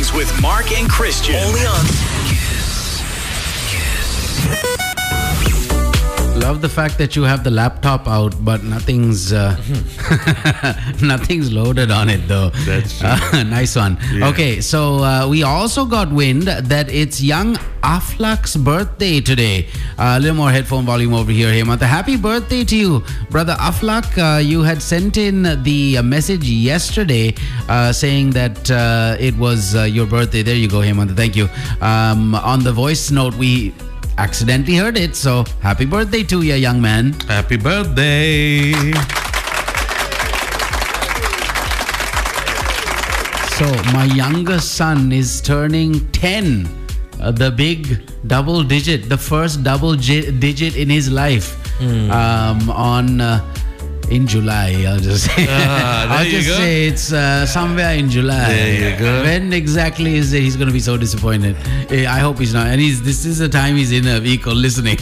Mornings with Mark and Christian. Only on Love the fact that you have the laptop out, but nothing's nothing's loaded on it though. That's true. Nice one. Yeah. Okay, so we also got wind that it's young Aflak's birthday today. A little more headphone volume over here, Hemant. Happy birthday to you, brother Aflak. You had sent in the message yesterday saying that it was your birthday. There you go, Hemant. Thank you. On the voice note, we accidentally heard it, so happy birthday to you, young man. Happy birthday. So my youngest son is turning 10, the big double digit, the first double digit in his life, in July. I'll just say, say it's somewhere in July. There you go. When exactly is it? He's going to be so disappointed. I hope he's not. And this is the time he's in a vehicle listening.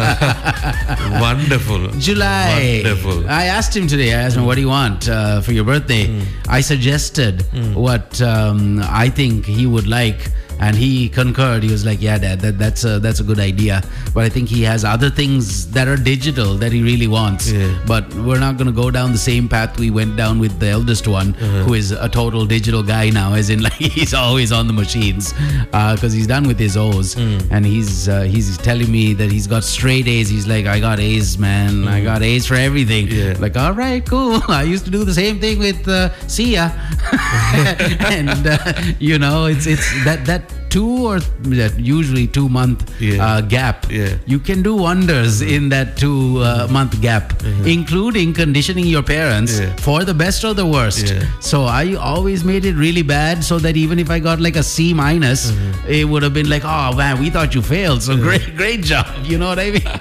Wonderful. July. Wonderful. I asked him today. I asked him, what do you want for your birthday? I suggested what I think he would like. And he concurred. He was like, yeah, Dad, that's a good idea. But I think he has other things that are digital that he really wants. Yeah. But we're not going to go down the same path we went down with the eldest one, who is a total digital guy now, as in like he's always on the machines because he's done with his O's. And he's telling me that he's got straight A's. He's like, I got A's, man. I got A's for everything. Yeah. Like, all right, cool. I used to do the same thing with see ya. And, it's that 2 or usually 2 month gap. Yeah. You can do wonders in that 2 month gap, including conditioning your parents for the best or the worst. Yeah. So I always made it really bad so that even if I got like a C minus, it would have been like, oh man, we thought you failed. So great job. You know what I mean?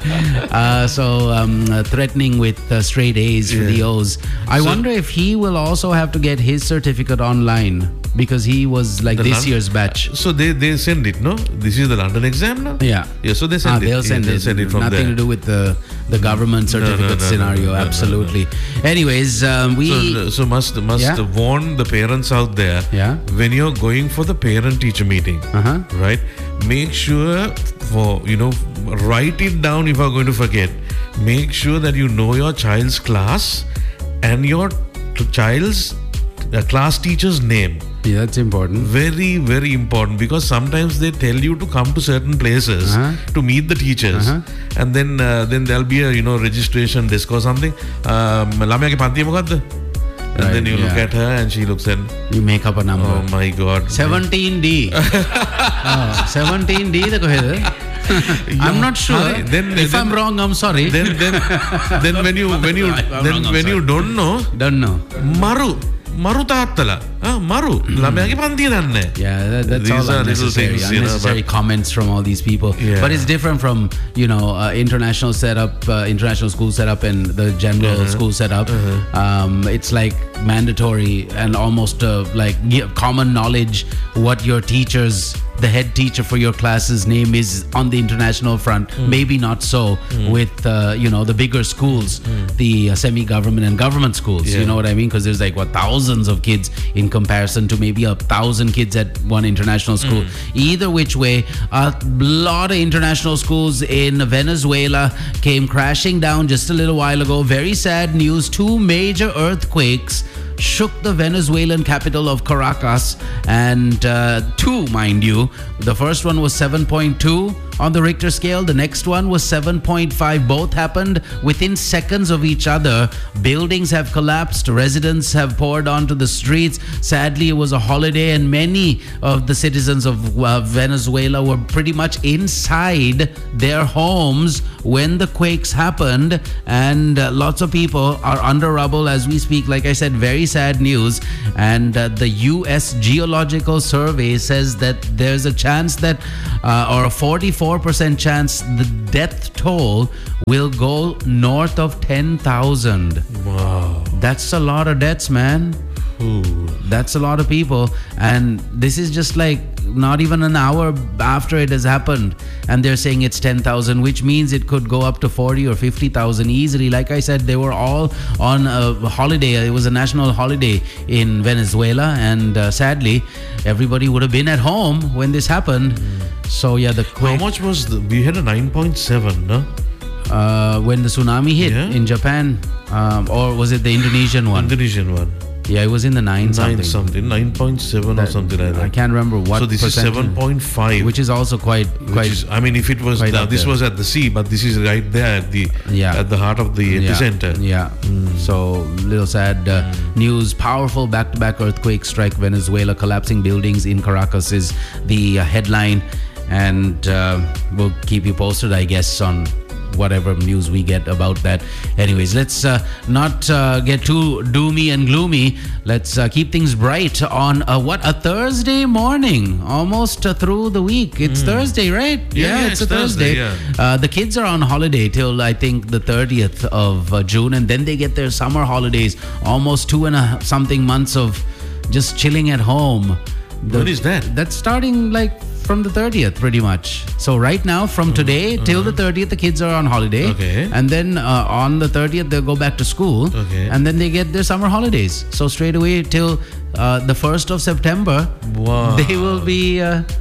Threatening with straight A's for the O's. I wonder if he will also have to get his certificate online because he was like this year's batch. So they send it, no? This is the London exam now? Yeah. Yeah, so they send it. They'll send it. From Nothing there. to do with the government certificate scenario. Absolutely. Anyways, So must warn the parents out there. Yeah. When you're going for the parent-teacher meeting, right? Make sure write it down if you're going to forget. Make sure that you know your child's class and your child's class teacher's name. Yeah, that's important. Very, very important, because sometimes they tell you to come to certain places to meet the teachers, and then there'll be a registration desk or something. ළමයාගේ පන්තිය මොකද්ද? And then you look at her and she looks at. You make up a number. Oh my God. 17D. 17D the කොහෙද? I'm not sure. If I'm wrong, I'm sorry. Then when you don't know. Maru තාත්තලා maru ළමයාගේ පන්තිය දන්නේ. Yeah, that's These all are little unnecessary, things, unnecessary comments from all these people. Yeah. But it's different from international setup, international school setup, and the general school setup. It's like mandatory and almost like common knowledge what your teachers, the head teacher for your class's name is on the international front. Maybe not so with the bigger schools, the semi-government and government schools. You know what I mean? Because there's like thousands of kids in comparison to maybe 1,000 kids at one international school. Either which way, a lot of international schools in Venezuela came crashing down just a little while ago. Very sad news. 2 major earthquakes shook the Venezuelan capital of Caracas, and 2, mind you. The first one was 7.2 on the Richter scale. The next one was 7.5. Both happened within seconds of each other. Buildings have collapsed. Residents have poured onto the streets. Sadly, it was a holiday, and many of the citizens of Venezuela were pretty much inside their homes when the quakes happened, and lots of people are under rubble as we speak. Like I said, very sad news. And the U.S. Geological Survey says that there's a chance that, or a 44% chance, the death toll will go north of 10,000. Wow. That's a lot of deaths, man. Ooh. That's a lot of people. And this is just like not even an hour after it has happened, and they're saying it's 10,000, which means it could go up to 40 or 50,000 easily. Like I said, they were all on a holiday. It was a national holiday in Venezuela, and sadly, everybody would have been at home when this happened. So yeah, the How quake, much was we had a 9.7, no? when the tsunami hit Yeah. in Japan, or was it the Indonesian one? Indonesian one. Yeah, it was in the 9 something. 9.7 or something like that. I can't remember what. So this is percentage, 7.5. which is also quite. Which is, I mean, if it was quite up this there. was at the sea, but this is right there at the heart of the epicenter. Yeah. So little sad news. Powerful back-to-back earthquake strike Venezuela. Collapsing buildings in Caracas is the headline, and we'll keep you posted, I guess, on whatever news we get about that. Anyways, let's not get too doomy and gloomy. Let's keep things bright on a Thursday morning, almost through the week. It's Thursday, right? Yeah, it's it's a Thursday. Thursday, The kids are on holiday till I think the 30th of June, and then they get their summer holidays, almost 2.5 months of just chilling at home. When is that? That's starting like from the 30th, pretty much. So right now, from today till the 30th, the kids are on holiday. Okay. And then on the 30th, they'll go back to school. Okay. And then they get their summer holidays. So straight away till the 1st of September, Wow. they will be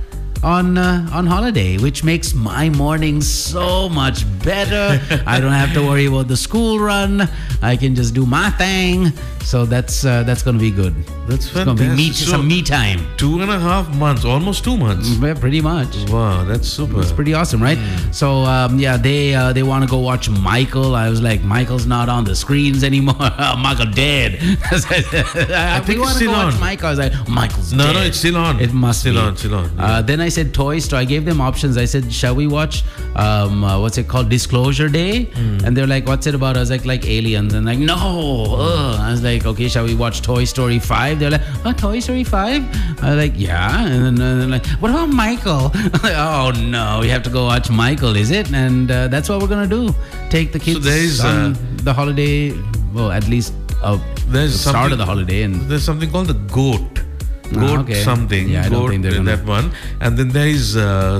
on holiday, which makes my morning so much better. I don't have to worry about the school run. I can just do my thing. So that's going to be good. That's It's going to be fantastic. some me time. 2.5 months, almost 2 months. Yeah, pretty much. Wow, that's super. It's pretty awesome, right? So they want to go watch Michael. I was like, Michael's not on the screens anymore. Michael dead. think We it's want to still go watch on. Michael. I was like, Michael's No, dead. no, it's still on. It must still be. on, still on. Yeah. Then I said Toy Story. I gave them options. I said, shall we watch what's it called, Disclosure Day? And they're like, what's it about? I was like aliens. And like, no. I was like, okay, shall we watch Toy Story 5? They're like, oh, Toy Story 5? I was like, yeah. And then they're like, what about Michael? Oh no, we have to go watch Michael, is it? And that's what we're gonna do. Take the kids there is, on the holiday. Well, at least There's the start something- of the holiday. And There's something called the goat. Goat okay. something. Yeah, I don't goat, think they're gonna- that one. And then there is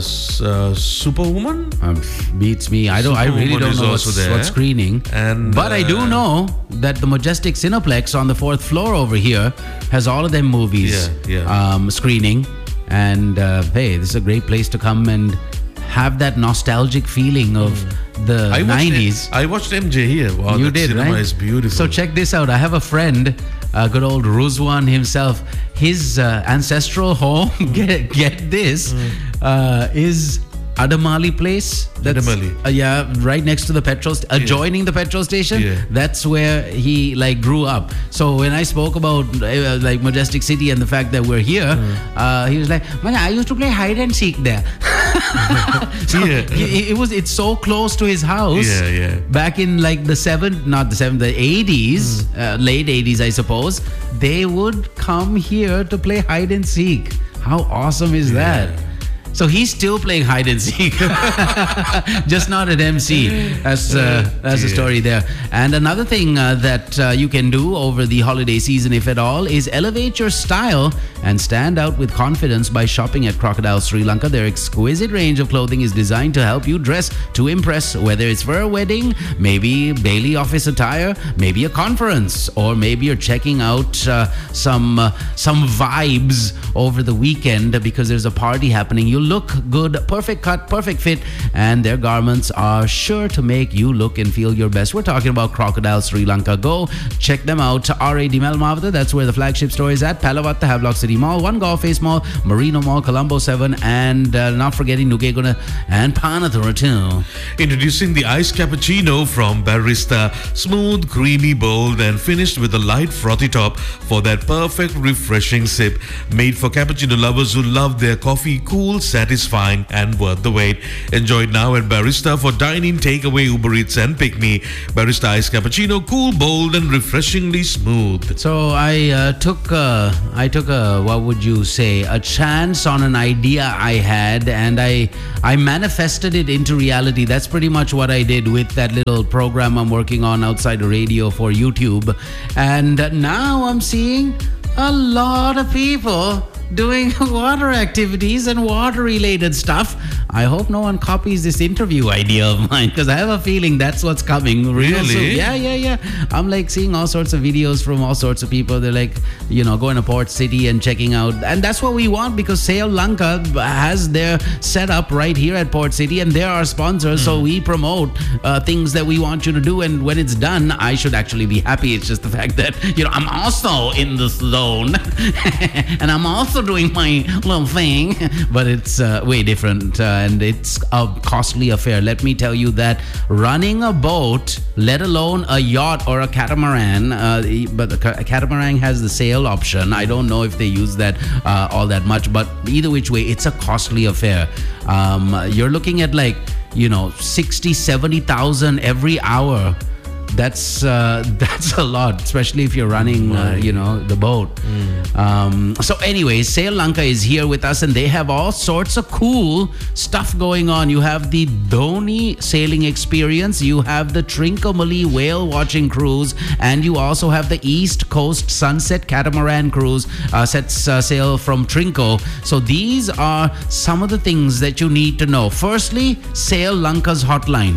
Superwoman. beats me. I really Superwoman don't is know also there. what's screening. And, but I do know that the Majestic Cineplex on the 4th floor over here has all of them movies screening. And hey, this is a great place to come and have that nostalgic feeling of the 90s. I watched MJ here. Wow, You that did, cinema right? is beautiful. So check this out. I have a friend, good old Ruzwan himself. His ancestral home, get this, is Adamali Place. That's, Adamali. Yeah, right next to the petrol, adjoining the petrol station. Yeah. That's where he grew up. So when I spoke about Majestic City and the fact that we're here, he was like, "Man, I used to play hide and seek there." So Yeah. it's so close to his house. Yeah. Back in the 80s, late 80s, I suppose, they would come here to play hide and seek. How awesome is that? So he's still playing hide and seek, just not at MC. That's the story there. And another thing that you can do over the holiday season, if at all, is elevate your style and stand out with confidence by shopping at Crocodile Sri Lanka. Their exquisite range of clothing is designed to help you dress to impress, whether it's for a wedding, maybe daily office attire, maybe a conference, or maybe you're checking out some vibes over the weekend because there's a party happening. You look good, perfect cut, perfect fit, and their garments are sure to make you look and feel your best. We're talking about Crocodile Sri Lanka. Go check them out. R.A. Dimel Mavata, that's where the flagship store is at. Palavatta, Havelock City Mall, One Golf Face Mall, Marino Mall, Colombo 7, and not forgetting Nugeguna and Panathura too. Introducing the iced cappuccino from Barista. Smooth, creamy, bold, and finished with a light frothy top for that perfect, refreshing sip. Made for cappuccino lovers who love their coffee cool, satisfying, and worth the wait. Enjoy it now at Barista for dine-in, takeaway, Uber Eats, and Pick Me. Barista iced cappuccino, cool, bold, and refreshingly smooth. So I took a what would you say, a chance on an idea I had, and I manifested it into reality. That's pretty much what I did with that little program I'm working on outside the radio for YouTube. And now I'm seeing a lot of people doing water activities and water-related stuff. I hope no one copies this interview idea of mine, because I have a feeling that's what's coming real soon. Really? Yeah. I'm like seeing all sorts of videos from all sorts of people. They're like, going to Port City and checking out. And that's what we want, because Sail Lanka has their setup right here at Port City, and they're our sponsors. So we promote things that we want you to do. And when it's done, I should actually be happy. It's just the fact that, I'm also in this zone and I'm also doing my little thing, but it's way different and it's a costly affair. Let me tell you that running a boat, let alone a yacht or a catamaran, but a catamaran has the sail option. I don't know if they use that all that much, but either which way, it's a costly affair. You're looking at 60,000-70,000 every hour. That's a lot, especially if you're running, the boat. So anyways, Sail Lanka is here with us, and they have all sorts of cool stuff going on. You have the Dhoni sailing experience, you have the Trincomalee whale watching cruise, and you also have the East Coast Sunset Catamaran cruise sets sail from Trinco. So these are some of the things that you need to know. Firstly, Sail Lanka's hotline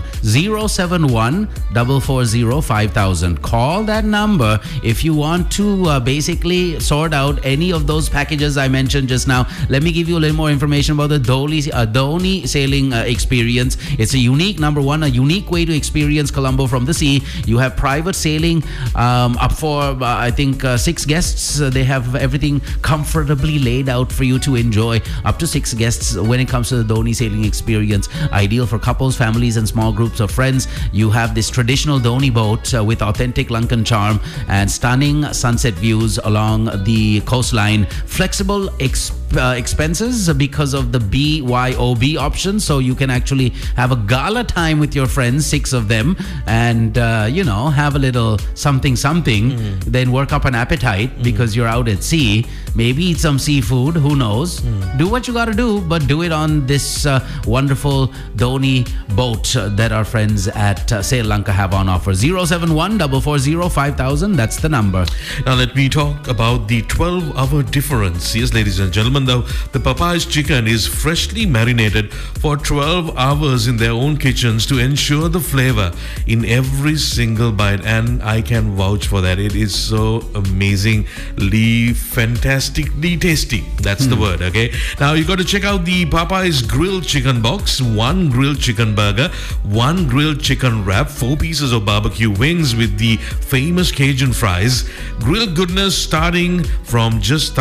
071 440 5000. Call that number if you want to basically sort out any of those packages I mentioned just now. Let me give you a little more information about the Dhoni sailing experience. It's a unique way to experience Colombo from the sea. You have private sailing up for I think 6 guests. They have everything comfortably laid out for you to enjoy. Up to 6 guests when it comes to the Dhoni sailing experience. Ideal for couples, families, and small groups of friends. You have this traditional Dhoni boat with authentic Lankan charm and stunning sunset views along the coastline. Flexible expenses because of the BYOB option, so you can actually have a gala time with your friends, 6 of them, and have a little something, then work up an appetite because you're out at sea. Maybe eat some seafood, who knows. Do what you gotta do, but do it on this wonderful Dhoni boat that our friends at Sail Lanka have on offer. 071 440 5000. That's the number. Now let me talk about the 12-hour difference. Yes, ladies and gentlemen, the Popeyes chicken is freshly marinated for 12 hours in their own kitchens to ensure the flavor in every single bite, and I can vouch for that. It is so amazingly, fantastically tasty. That's the word, okay? Now you got to check out the Popeyes grilled chicken box. 1 grilled chicken burger, 1 grilled chicken wrap, 4 pieces of barbecue wings with the famous Cajun fries. Grilled goodness starting from just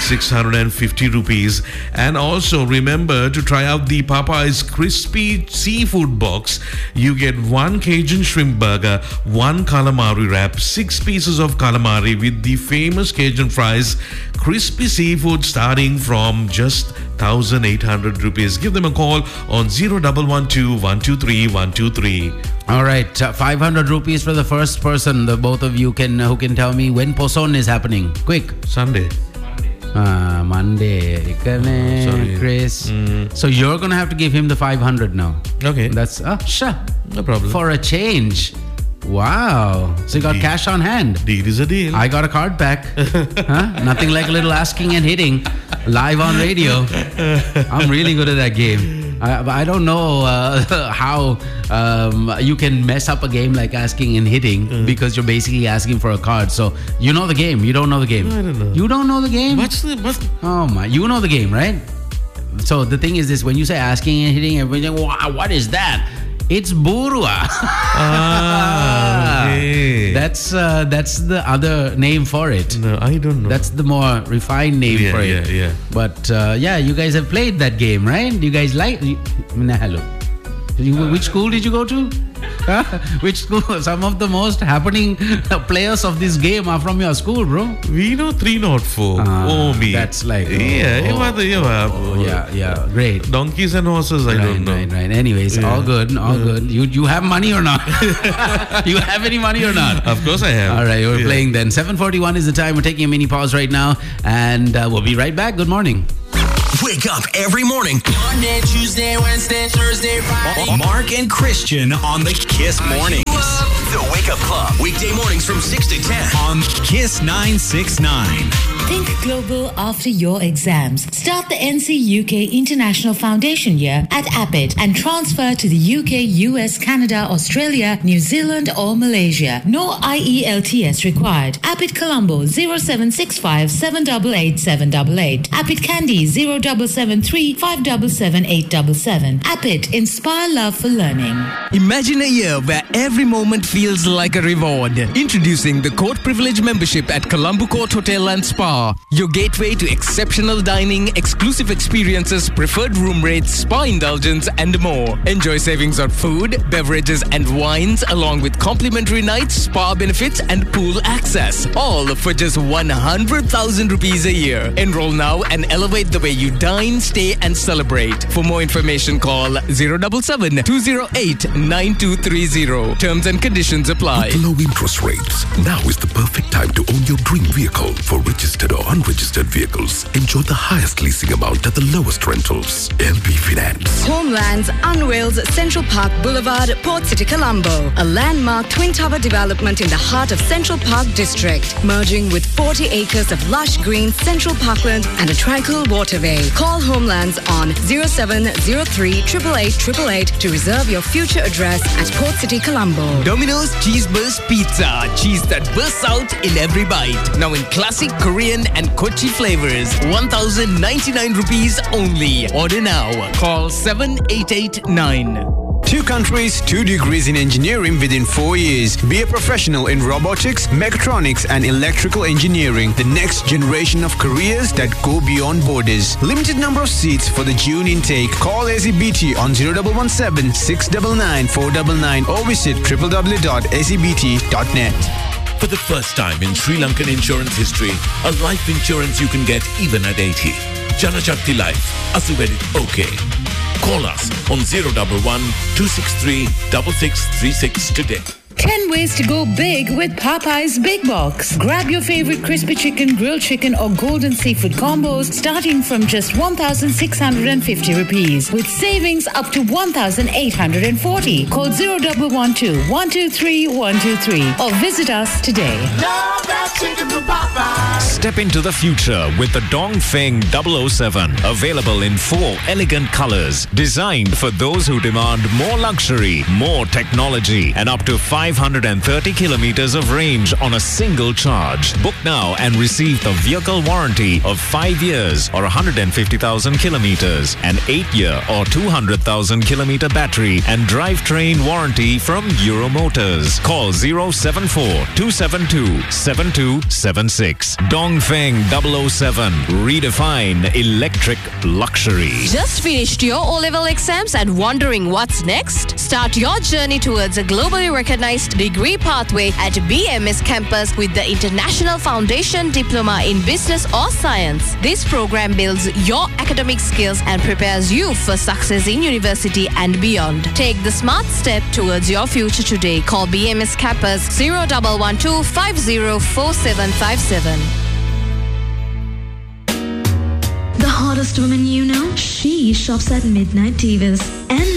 1,650 rupees. And also remember to try out the Popeyes crispy seafood box. You get 1 Cajun shrimp burger, 1 calamari wrap, 6 pieces of calamari with the famous Cajun fries. Crispy seafood starting from just 1,800 rupees. Give them a call on 0112 123 123. All right, 500 rupees for the first person. The both of you who can tell me when Poson is happening. Quick. Sunday. Monday. Sorry. Chris. So you're going to have to give him the 500 now. Okay. That's, sure. No problem. For a change. Wow. So you got cash on hand. Deal is a deal. I got a card back. Nothing like a little asking and hitting live on radio. I'm really good at that game. I don't know how you can mess up a game like asking and hitting because you're basically asking for a card. So you know the game. You don't know the game. I don't know. You don't know the game? Oh my. You know the game, right? So the thing is this. When you say asking and hitting, everybody's like, wow, what is that? It's burua. Okay. That's the other name for it. No, I don't know. That's the more refined name for it. Yeah. But you guys have played that game, right? You guys hello. Which school did you go to? Which school? Some of the most happening players of this game are from your school, bro. We know 304. Me. That's like great. Donkeys and horses, I don't know. Right. Anyways, all good. You have money or not? You have any money or not? Of course I have. All right, we're playing then. 7:41 is the time. We're taking a mini pause right now, and we'll be right back. Good morning. Wake up every morning. Monday, Tuesday, Wednesday, Thursday, Friday. Mark and Christian on the Kiss Mornings. The Wake Up Club. Weekday mornings from 6 to 10 on Kiss 969. Think global after your exams. Start the NC UK International Foundation year at Appit and transfer to the UK, US, Canada, Australia, New Zealand or Malaysia. No IELTS required. Appit Colombo 0765 788 788. Appit Kandy 0773 577 877. Appit, inspire love for learning. Imagine a year where every moment feels like a reward. Introducing the Court Privilege membership at Colombo Court Hotel and Spa. Your gateway to exceptional dining, exclusive experiences, preferred room rates, spa indulgence and more. Enjoy savings on food, beverages and wines along with complimentary nights, spa benefits and pool access. All for just 100,000 rupees a year. Enroll now and elevate the way you dine, stay and celebrate. For more information call 077 208 9230. Terms and conditions apply. With low interest rates, now is the perfect time to own your dream vehicle. For registered or unregistered vehicles, enjoy the highest leasing amount at the lowest rentals. LB Finance. Homelands unveils Central Park Boulevard, Port City, Colombo. A landmark twin tower development in the heart of Central Park District, merging with 40 acres of lush green Central Parkland and a tranquil waterway. Call Homelands on 0703 888 to reserve your future address at Port City, Colombo. Domino's Cheese Burst Pizza. Cheese that bursts out in every bite. Now in classic Korean and Kochi flavors. 1,099 rupees only. Order now. Call 7889. 2 countries, 2 degrees in engineering within 4 years. Be a professional in robotics, mechatronics and electrical engineering. The next generation of careers that go beyond borders. Limited number of seats for the June intake. Call SEBT on 0117 699 499 or visit www.sebt.net. For the first time in Sri Lankan insurance history, a life insurance you can get even at 80. Janashakti Life. Asuvedit okay. Call us on 011 263 6636 today. 10 ways to go big with Popeye's Big Box. Grab your favorite crispy chicken, grilled chicken or golden seafood combos starting from just 1,650 rupees with savings up to 1,840. Call 0112 123 123 or visit us today. Love that chicken from Popeye. Step into the future with the Dongfeng 007. Available in 4 elegant colors. Designed for those who demand more luxury, more technology and up to 530 kilometers of range on a single charge. Book now and receive the vehicle warranty of 5 years or 150,000 kilometers, an 8-year or 200,000 kilometer battery and drivetrain warranty from Euro Motors. Call 074-272-7276. Dongfeng 007. Redefine electric luxury. Just finished your O-level exams and wondering what's next? Start your journey towards a globally recognized degree pathway at BMS campus with the International Foundation Diploma in Business or Science. This program builds your academic skills and prepares you for success in university and beyond. Take the smart step towards your future today. Call BMS campus 0112 504757. The hottest woman you know? She shops at Midnight Divas. And